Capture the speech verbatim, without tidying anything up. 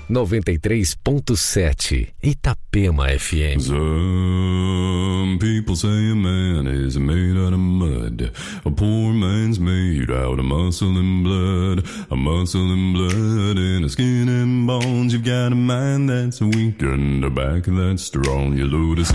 noventa e três ponto sete Itapema F M. Some people say a man is made out of mud. A poor man's made out of muscle and blood. A muscle and blood and a skin and bones. You've got a mind that's weak and a back that's strong. You load us